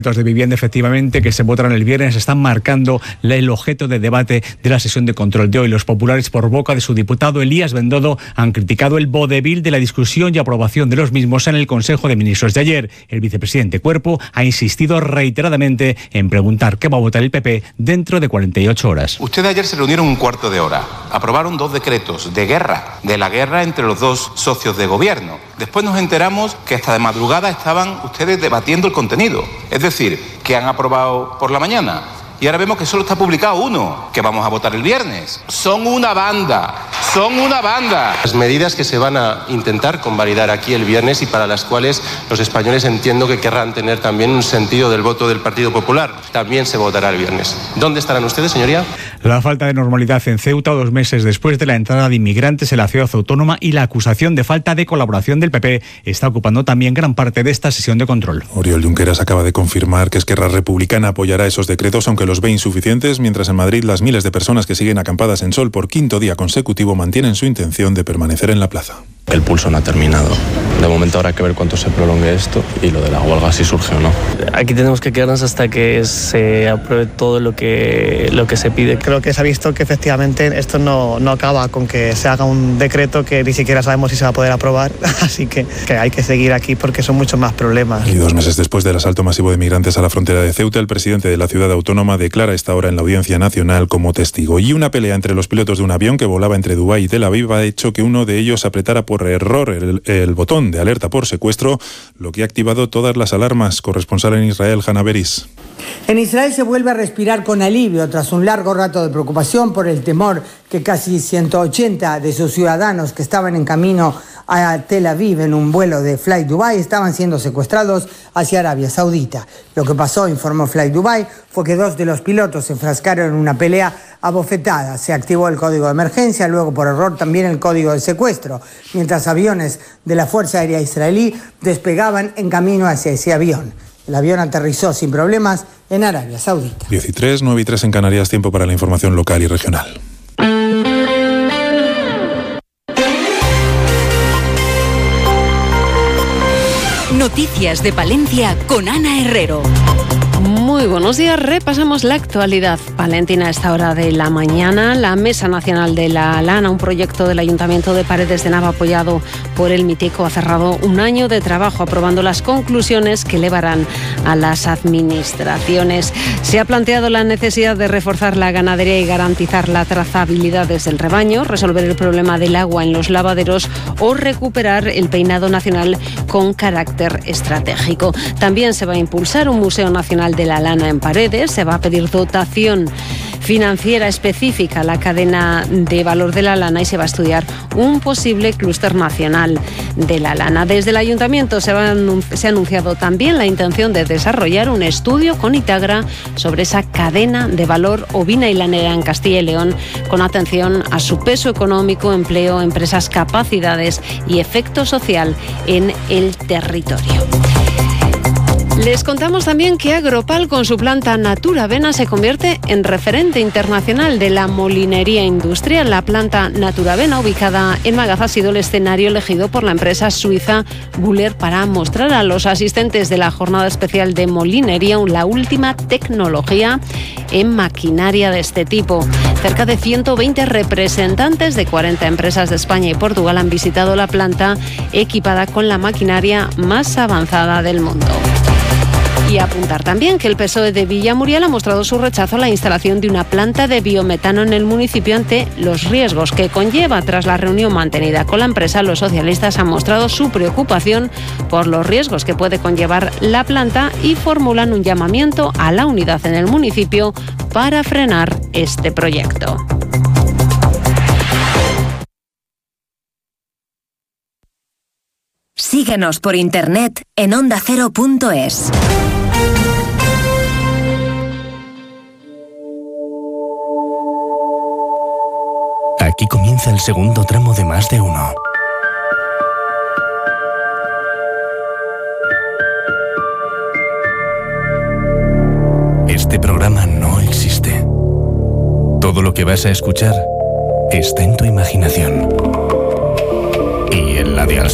De vivienda, efectivamente, que se votarán el viernes, están marcando el objeto de debate de la sesión de control de hoy. Los populares, por boca de su diputado Elías Bendodo, han criticado el vodevil de la discusión y aprobación de los mismos en el Consejo de Ministros de ayer. El vicepresidente Cuerpo ha insistido reiteradamente en preguntar qué va a votar el PP dentro de 48 horas. Ustedes ayer se reunieron un cuarto de hora, aprobaron 2 decretos de la guerra entre los 2 socios de gobierno. Después nos enteramos que hasta de madrugada estaban ustedes debatiendo el contenido. Es decir, que han aprobado por la mañana. Y ahora vemos que solo está publicado uno, que vamos a votar el viernes. Son una banda. Las medidas que se van a intentar convalidar aquí el viernes y para las cuales los españoles entiendo que querrán tener también un sentido del voto del Partido Popular, también se votará el viernes. ¿Dónde estarán ustedes, señoría? La falta de normalidad en Ceuta 2 meses después de la entrada de inmigrantes en la ciudad autónoma y la acusación de falta de colaboración del PP está ocupando también gran parte de esta sesión de control. Oriol Junqueras acaba de confirmar que Esquerra Republicana apoyará esos decretos, aunque los ve insuficientes, mientras en Madrid las miles de personas que siguen acampadas en Sol por 5º día consecutivo mantienen su intención de permanecer en la plaza. El pulso no ha terminado. De momento habrá que ver cuánto se prolongue esto y lo de la huelga si surge o no. Aquí tenemos que quedarnos hasta que se apruebe todo lo que se pide. Creo que se ha visto que efectivamente esto no acaba con que se haga un decreto que ni siquiera sabemos si se va a poder aprobar, así que hay que seguir aquí porque son muchos más problemas. Y 2 meses después del asalto masivo de migrantes a la frontera de Ceuta, el presidente de la ciudad autónoma declara esta hora en la Audiencia Nacional como testigo. Y una pelea entre los pilotos de un avión que volaba entre Dubái y Tel Aviv ha hecho que uno de ellos apretara por error el botón de alerta por secuestro, lo que ha activado todas las alarmas. Corresponsal en Israel, Hanna Beris. En Israel se vuelve a respirar con alivio tras un largo rato de preocupación por el temor que casi 180 de sus ciudadanos que estaban en camino a Tel Aviv en un vuelo de Fly Dubai estaban siendo secuestrados hacia Arabia Saudita. Lo que pasó, informó Fly Dubai, fue que 2 de los pilotos se enfrascaron en una pelea a bofetadas. Se activó el código de emergencia, luego por error también el código de secuestro, mientras aviones de la Fuerza Aérea Israelí despegaban en camino hacia ese avión. El avión aterrizó sin problemas en Arabia Saudita. 13, 9 y 3 en Canarias, tiempo para la información local y regional. Noticias de Palencia con Ana Herrero. Muy buenos días, repasamos la actualidad palentina a esta hora de la mañana. La Mesa Nacional de la Lana, un proyecto del Ayuntamiento de Paredes de Nava apoyado por el Miteco, ha cerrado un año de trabajo aprobando las conclusiones que elevarán a las administraciones. Se ha planteado la necesidad de reforzar la ganadería y garantizar la trazabilidad desde el rebaño, resolver el problema del agua en los lavaderos o recuperar el peinado nacional con carácter estratégico. También se va a impulsar un Museo Nacional de la Lana en Paredes, se va a pedir dotación financiera específica a la cadena de valor de la lana y se va a estudiar un posible clúster nacional de la lana. Desde el Ayuntamiento se ha anunciado también la intención de desarrollar un estudio con Itagra sobre esa cadena de valor ovina y lanera en Castilla y León, con atención a su peso económico, empleo, empresas, capacidades y efecto social en el territorio. Les contamos también que Agropal, con su planta Naturavena, se convierte en referente internacional de la molinería industrial. La planta Naturavena, ubicada en Magaz, ha sido el escenario elegido por la empresa suiza Buller para mostrar a los asistentes de la jornada especial de molinería la última tecnología en maquinaria de este tipo. Cerca de 120 representantes de 40 empresas de España y Portugal han visitado la planta, equipada con la maquinaria más avanzada del mundo. Y apuntar también que el PSOE de Villamuriel ha mostrado su rechazo a la instalación de una planta de biometano en el municipio ante los riesgos que conlleva. Tras la reunión mantenida con la empresa, los socialistas han mostrado su preocupación por los riesgos que puede conllevar la planta y formulan un llamamiento a la unidad en el municipio para frenar este proyecto. Síguenos por internet en ondacero.es. Aquí comienza el segundo tramo de Más de Uno. Este programa no existe. Todo lo que vas a escuchar está en tu imaginación. Y en la de al